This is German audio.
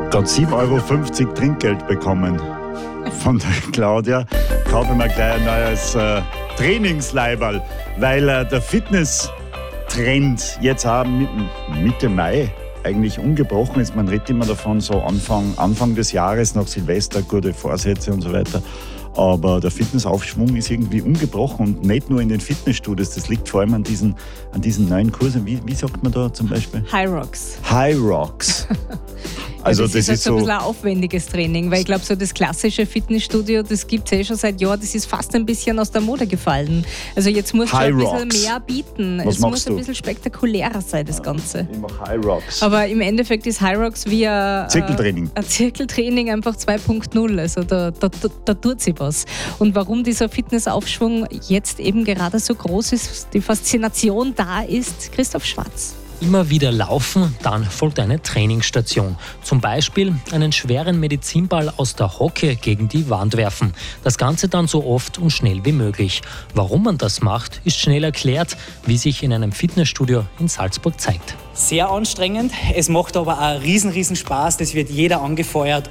Gerade 7,50 € Trinkgeld bekommen von der Claudia. Kaufe mir gleich ein neues Trainingsleiberl, weil der Fitness-Trend jetzt auch Mitte Mai eigentlich ungebrochen ist. Man redet immer davon, so Anfang des Jahres, nach Silvester, gute Vorsätze und so weiter. Aber der Fitnessaufschwung ist irgendwie ungebrochen und nicht nur in den Fitnessstudios. Das liegt vor allem an diesen neuen Kursen. Wie sagt man da zum Beispiel? High-Rocks. High-Rocks. Also das ist so ein bisschen ein aufwendiges Training, weil ich glaube, so das klassische Fitnessstudio, das gibt es schon seit Jahren, das ist fast ein bisschen aus der Mode gefallen. Also jetzt musst du ein bisschen mehr bieten. Es muss ein bisschen spektakulärer sein, das Ganze. Ich mache High-Rocks. Aber im Endeffekt ist High-Rocks wie ein Zirkeltraining einfach 2.0. Also da tut sich was. Und warum dieser Fitnessaufschwung jetzt eben gerade so groß ist, die Faszination da ist, Christoph Schwarz. Immer wieder laufen, dann folgt eine Trainingsstation. Zum Beispiel einen schweren Medizinball aus der Hocke gegen die Wand werfen. Das Ganze dann so oft und schnell wie möglich. Warum man das macht, ist schnell erklärt, wie sich in einem Fitnessstudio in Salzburg zeigt. Sehr anstrengend, es macht aber auch riesen Spaß, das wird jeder angefeuert